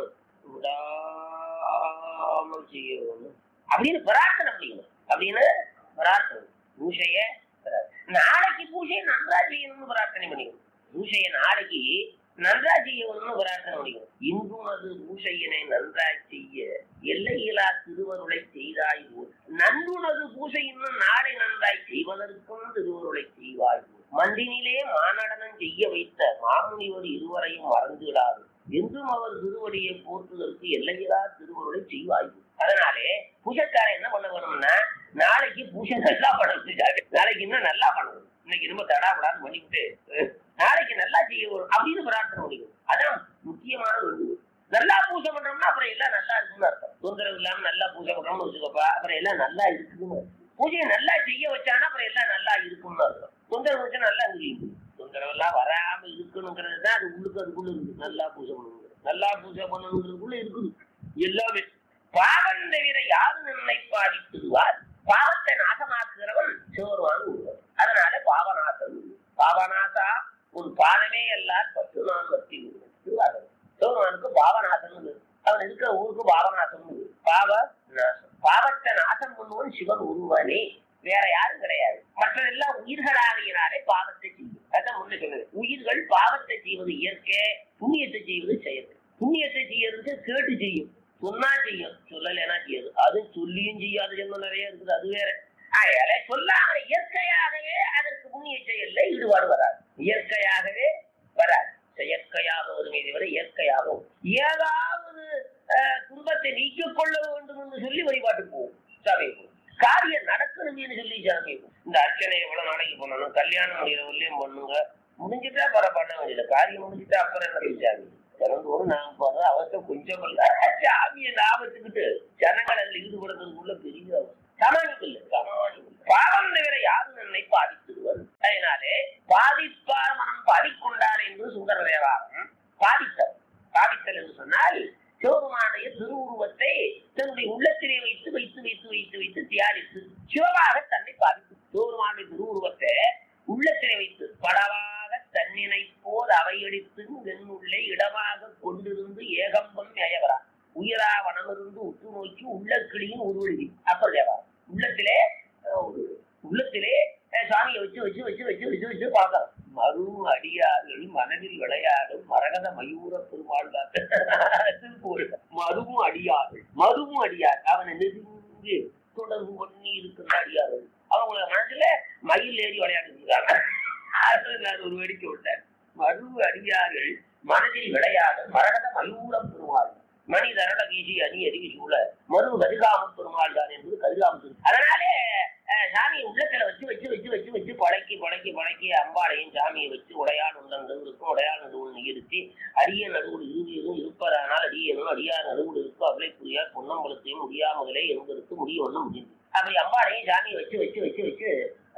விடாமல் செய்யணும் அப்படின்னு பிரார்த்தனை பண்ணிக்கணும். அப்படின்னு பிரார்த்தனை, பூஜைய நாளைக்கு பூஜையை நன்றா செய்யணும்னு பிரார்த்தனை பண்ணிக்கணும். பூஜையை நாளைக்கு நன்றா செய்யணும்னு பிரார்த்தனை பண்ணிக்கணும். இன்றும் அது பூஜையினை நன்றாய் செய்ய எல்லையிலா திருவருளை செய்தாய் போல், நன்றுனது பூஜை இன்னும் நாளை நன்றாய் செய்வதற்கும் திருவருளை செய்வாய் போல். மண்டினிலே மாநடனம் செய்ய வைத்த மாமுனிவர் இருவரையும் மறந்துவிடாது, என்றும் அவர் திருவடியை போற்றுவதற்கு எல்லையிலா திருவருளை செய்வாய் போல். அதனாலே பூஜைக்காரன் என்ன பண்ண வேணும்னா, நாளைக்கு பூஜை நல்லா பண்ணணும், நாளைக்கு இன்னும் நல்லா பண்ணணும், இன்னைக்கு ரொம்ப தடாபடான்னு பண்ணிவிட்டு நாளைக்கு நல்லா செய்ய வரும் அப்படின்னு பிரார்த்தனை பண்ணிக்கணும். அதான் முக்கியமான வேண்டுகோள். நல்லா பூஜை பண்றோம்னா அப்புறம் எல்லாம் நல்லா இருக்குன்னு அர்த்தம். தொந்தரவு இல்லாம நல்லா பூஜை பண்றோம்னு வச்சுக்கப்பா, அப்புறம் எல்லாம் நல்லா இருக்குன்னு. பூஜையை நல்லா செய்ய வச்சானா அப்புறம் எல்லாம் நல்லா இருக்குன்னு அர்த்தம். தொந்தரவு வச்சா நல்லா இருக்கு, தொந்தரவு எல்லாம் வராம இருக்கணுங்கிறது தான் அது உள்ளுக்கு, அதுக்குள்ள இருக்கு. நல்லா பூஜை பண்ணணும், நல்லா பூஜை பண்ணணுங்கிறதுக்குள்ள இருக்குது எல்லாமே. பாவம் தவிர யாரு நின்னை பாதித்துடுவார், பாவத்தை நாசமாக்குகிறவன் சிவருவான். அதனால பாவநாசம், பாவநாசா ஒரு பாவமே எல்லாம் 10 நாள் வத்தி சிவருவானுக்கு பாவநாசம். அவன் இருக்கிற ஊருக்கு பாவநாசம், பாவ நாசம். பாவத்தை நாசம் பண்ணுவன் சிவன் ஒருவனே, வேற யாரும் கிடையாது. மற்றதெல்லாம் உயிர்களாகினாலே பாவத்தை செய்யும். அதான் முன்ன சொன்னது, உயிர்கள் பாவத்தை செய்வது இயற்கை, புண்ணியத்தை செய்வது செயற்கை. புண்ணியத்தை செய்யறது கேட்டு செய்யும், சொன்னா செய்யும், சொல்லலைன்னா செய்யாது. அது சொல்லியும் செய்யாது ஜென்மம் நிறைய இருக்குது, அது வேற. அதனால சொல்லாம இயற்கையாகவே அதற்கு புண்ணிய செயல்ல ஈடுபாடு வராது, இயற்கையாகவே வராது. செயற்கையாக வருமே தவிர இயற்கையாகவும் ஏதாவது துன்பத்தை நீக்கிக் கொள்ள வேண்டும் என்று சொல்லி வழிபாட்டு போகும், சபைக்கும் காரியம் நடக்கணும்னு சொல்லி சபைக்கும். இந்த அர்ச்சனை எவ்வளவு நாளைக்கு பண்ணணும், கல்யாணம் முடியறவர்களையும் பண்ணுங்க, முடிஞ்சுட்டா பர பண்ண வேண்டியது, காரியம் முடிஞ்சுட்டா அப்புறம் என்ன சாமி திறந்தோடு நான் போடுற அவசியம் கொஞ்சம் இல்ல. சாமியை லாபத்துக்கிட்டு ஜனங்கள் அதில் ஈடுபடுறதுக்குள்ள பெரிய சமாளிப்பு இல்லை, சமாளிப்பு. பாவம் தவிர யாரும் என்னை பாதித்துடுவர். அதனாலே பாதிப்பார் மனம் பாதிக்கொண்டார் என்று சுந்தர தேவாரம். பாதித்தல், பாதித்தல் என்று சொன்னால் சிவபெருமானுடைய திருவுருவத்தை தன்னுடைய உள்ளத்திலே வைத்து வைத்து வைத்து வைத்து வைத்து தியானித்து சிவமாக தன்னை பாதித்து, சிவபெருமானுடைய திருவுருவத்தை உள்ளத்திலே வைத்து படவாக தன்னினை போர் அவையடித்து வெண்ணுள்ளே இடமாக கொண்டிருந்து ஏகம்பம் அயவரா உயிரா வனமிருந்து உற்று நோக்கி உள்ள கிளியும் உருவெழுதி. அப்பர் தேவாரம். உள்ளத்திலே உள்ளத்திலே சாமியை வச்சு வச்சு வச்சு வச்சு வச்சு வச்சு பார்க்கலாம். மரும் அடியார்கள் மனதில் விளையாடும் மரகத மயூர பெருமாள் மருவும் அடியார்கள் மருவும் அடியார் அவனை நெருங்கி தொடர்பு பண்ணி இருக்கிற அடியார்கள் அவங்கள மனசுல மயில் ஏறி விளையாடுறாங்க. ஒரு வேடிக்கை விட்டார். மருவு அடியார்கள் மனதில் விளையாடும் மரகத மயூர பெருமாள் மணி தரட வீசி அணி எரிவி சூழ மருவு கதிகாம பெருமாள் தான் என்பது கதிகாம. அதனாலே சாமியை உள்ளத்துல வச்சு வச்சு வச்சு வச்சு வச்சு பழக்கி பழக்கி பழக்கி அம்பாளையும் சாமியை வச்சு உடையான் உள்ளங்களுக்கும் உடையான் நடுவுள் நிகழ்த்தி அரிய நடுவுள் இறுதியும் இருப்பதனால் அடியனும் அடியார் நடுவுள் இருக்கும் அவளை புரியார் பொன்னம்பலத்தையும் முடியாமலே என்பதற்கு முடிய ஒண்ணு முடியும். அப்படி அம்பாளையும் சாமியை வச்சு வச்சு வச்சு வச்சு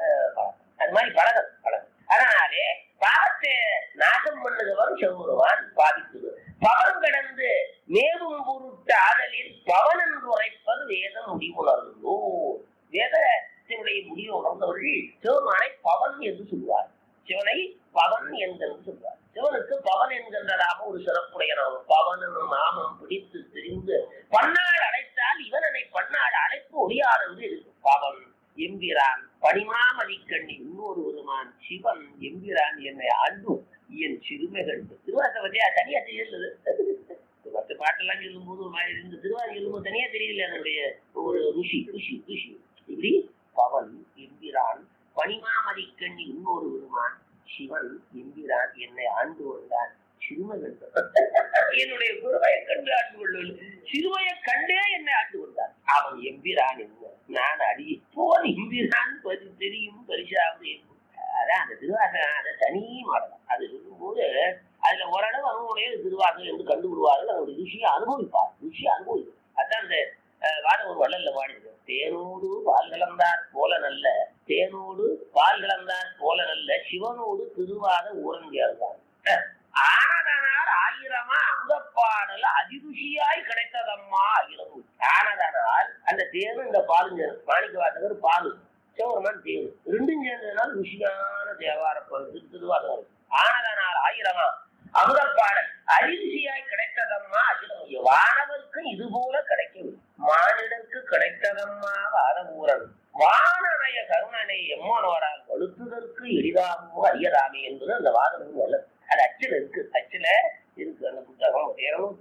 அது மாதிரி பழகம். அதனாலே பாவத்தை நாசம் பண்ணுகிறவன் செவ்வான் பாதிக்குது. பவன் கடந்து மேலும் பொருட்டு ஆதலில் பவன் என்று உரைப்பது வேதம் முடிவுணர்ந்தோ. வேதத்தினுடைய முடிவு உணர்ந்தவர்கள் சிவமானை பவன் என்று சொல்வார். சிவனை பவன் என்று சொல்வார். சிவனுக்கு பவன் என்கின்றதாக ஒரு சிறப்புடைய நாமம். பவன் என்னும் நாமம் பிடித்து தெரிந்து பன்னாள் அழைத்தால் இவனனை பன்னாள் அழைப்பு ஒளியார் என்று இருக்கும். பவன் எம்பிரான் பனிமாமதிக்கண்ணி இன்னொரு ஒருமான் சிவன் எம்பிரான் என்னை ஆண்டு என் சிறுமைகள். திருவாசை பற்றியா தனியா தெரியுது. மற்ற பாட்டெல்லாம் சொல்லும் போது ஒரு மாதிரி இருந்து திருவாசை சொல்லும்போது தனியா தெரியல. என்னுடைய ஒரு ருஷி ருஷி ருஷி இப்படி பவன் எம்பிரான் பனிமாமதிக்கண்ணி இன்னொரு ஒருமான் சிவன் எம்பிரான் என்னை ஆண்டு கொண்டான் சிறுமைகள். என்னுடைய குருவையை கண்டு ஆண்டு கொள்வது சிறுமையை கண்டே என்னை ஆண்டு கொண்டான். அவன் எம்பிரான் என்ன நான் அடி போன் எம்பிரான் தெரியும் பரிசாவது. அதான் அந்த திருவாசகம் அதை தனி மாடலாம். அது சொல்லும்போது அதுல ஓரளவு அவனுடைய திருவாசகம் என்று கண்டுவிடுவார்கள். அவனுடைய ருஷியை அனுபவிப்பார். ருஷியை அனுபவிப்பார். அதான் அந்த வாட ஒரு வள்ளல்ல பாடிது. தேனோடு பால் கலந்தார் போல நல்ல தேனோடு பால் கலந்தார் போல நல்ல சிவனோடு திருவாத ஊரங்கியார்கள். ஆனதனால் ஆயிரமா அங்கப்பாடல் அதிருஷியாய் கிடைத்ததம்மா ஆயிரம். ஆனதனால் அந்த தேனு இந்த பாலுங்க மாணிக்க வாசகர் பாலு சிவருமான் தேனு ரெண்டும் சேர்ந்ததுனால் ருஷியான தேவார திருவாசகம். ஆனதனால் ஆயிரமா அமுதப்பாடல் அதிருஷியாய் கிடைத்ததம்மா அகிலம். வானவருக்கு இது போல கிடைக்கும் மானிடருக்கு கிடைத்ததம்மா வாதபூரன் வானனைய கருணனை எம்மனோரால் வலுத்துதற்கு எளிதாகவோ அறியதாமே என்பது அந்த வாதம் நல்லது. அது அச்சில் இருக்கு. அச்சில இருக்கு அந்த புத்தகம்.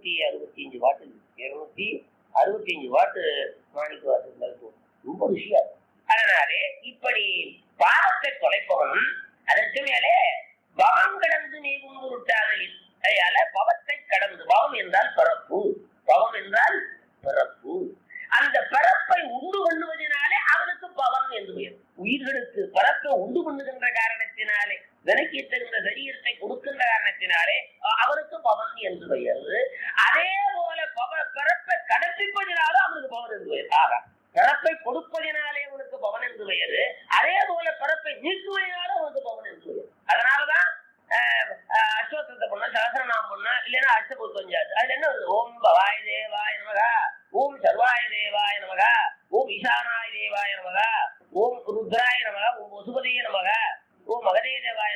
265 பாட்டு இருக்கு. 265 பாட்டு மாணிக்க வாசகர் ரொம்ப ருஷியா இருக்கு. அதனாலே இப்படி பாவத்தை தொலைப்பவன் அதற்கு மேலே பவம் கடந்து நீவும் உருட்டாதலில். அதனால பவத்தை கடந்து பவம் என்றால் பிறப்பு. பவம் என்றால் பிறப்பு. அந்த பிறப்பை உண்டு பண்ணுவதனாலே அவனுக்கு பவன் என்று பெயர். உயிர்களுக்கு பிறப்பை உண்டு பண்ணுகின்ற காரணத்தினாலே விலக்கி தகுந்த சரீரத்தை கொடுக்கின்ற காரணத்தினாலே அவருக்கு பவன் என்று பெயர். அதே போல பிறப்பை கடப்பிப்பதினாலும் அவனுக்கு பவன் என்று பெயர். ஆக பிறப்பை கொடுப்பதினாலே அவனுக்கு பவன் என்று பெயர். அதே போல பிறப்பை நீக்குவதனாலும் அவனுக்கு பவன் என்று பெயர். அதனாலதான் அஸ்வத்தத்தை பண்ணா சகசரநாமம் பண்ணா இல்லைன்னா அஷ்டபுத்தஞ்சாது. அதுல என்ன வருது? ஓம் பவாய தேவாய நமகா, ஓம் சர்வாய தேவாய நமகா, ஓம் ஈசானாய தேவாய நமகா, ஓம் ருத்ராய நமகா, ஓம் வசுபதிய நமகா, ஓம் மகதே தேவாய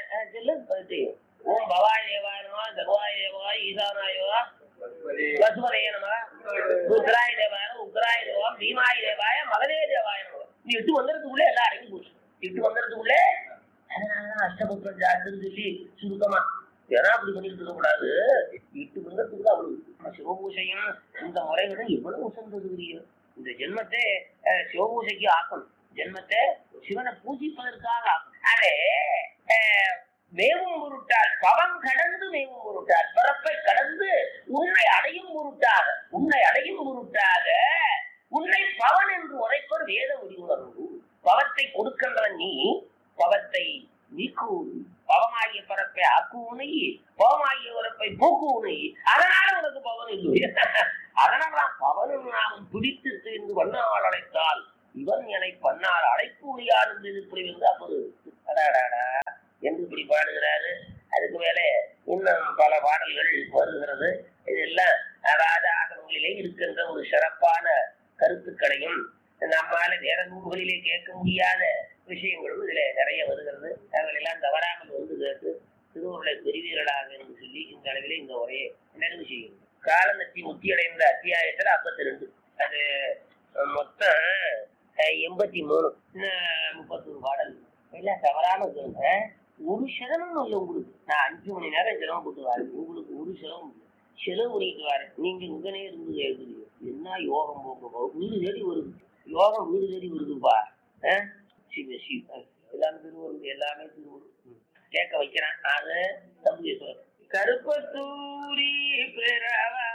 ஓம் பவாய தேவாய நமகா, சர்வாய தேவாய ஈசானாய வசுபதிய நமகா, ருத்ராய தேவாய உக்ராய தேவாய பீமாய தேவாய மகதே தேவாய நமகா. நீ 8 வந்துறதுக்குள்ளே எல்லாம் அடங்கி போச்சு. 8 வந்துறதுக்குள்ளே அதனாலதான் அஷ்டபுத்திரம் ஜாத்துன்னு சொல்லி சுருக்கமா ஏன்னா அப்படி பண்ணிட்டு இருக்கக்கூடாது. 8 மந்திரத்துக்கு தான் அவ்வளவு. சிவபூசையும் இந்த முறைகளும் எவ்வளவு உசந்தது. இந்த ஜென்மத்தை சிவபூசைக்கு ஆக்கணும். ஜென்மத்தை சிவனை பூஜிப்பதற்காக ஆக்கணும். அதே மேவும் பொருட்டால் பவம் கடந்து மேவும் பொருட்டால் பிறப்பை கடந்து உன்னை அடையும் பொருட்டாக உன்னை பவன் என்று உரைப்பர் வேத முடிவுணர்வு. பவத்தை கொடுக்கின்றவன் நீ, பவத்தை நீக்குவது, பவமாகிய பரப்பை ஆக்குவனை, பவமாகிய பரப்பை போக்குவனை. அதனால உனக்கு பவன் இல்லை. அதனால்தான் பவனும் நாம் பிடித்து தெரிந்து வண்ணால் அழைத்தால் இவன் என்னை பண்ணால் அழைப்பு உரியார் என்று இப்படி வந்து அப்போது என்று இப்படி பாடுகிறாரு. அதுக்கு மேல இன்னும் பல பாடல்கள் வருகிறது. இதெல்லாம் அதாவது ஆகமங்களிலே இருக்கின்ற ஒரு சிறப்பான கருத்துக்களையும் நம்மால வேற நூல்களிலே கேட்க முடியாத விஷயங்களும் இதுல நிறைய வருகிறது. அவர்கள் எல்லாம் தவறாமல் வந்து கேட்டு திருவருளை பெறுவீர்களாக என்று சொல்லி இந்த அளவிலே இந்த உரையை நிறைவு செய்யும். காலநத்தி முத்தியடைந்த அத்தியாயத்துல 52. அது மொத்தம் 83 31 பாடல் எல்லாம் தவறாம கேளுங்க. ஒரு சிரமம் இல்லை உங்களுக்கு. நான் 5 மணி நேரம் சிரமம் போட்டு வரேன், உங்களுக்கு ஒரு சிரமம் இல்லை. செலவு பண்ணிட்டு வரேன், நீங்க இங்கனே இருந்து எழுதுறீங்க. என்ன யோகம் போக வீடு தேடி வருது, யோகம் வீடு தேடி வருதுப்பா. சிவ சிவ எல்லாமே திருவருது, எல்லாமே திருவருது. கேட்க வைக்கிறேன். அது தம்பி கருப்பத்தூரி பெறவா